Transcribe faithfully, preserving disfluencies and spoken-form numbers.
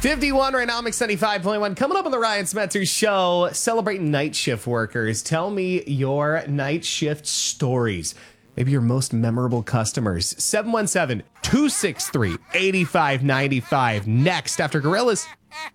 fifty-one right now, Mix ninety-five point one. Coming up on the Ryan Smetzer Show, celebrating night shift workers. Tell me your night shift stories. Maybe your most memorable customers. seven one seven, two six three, eight five nine five. Next, after Gorillas.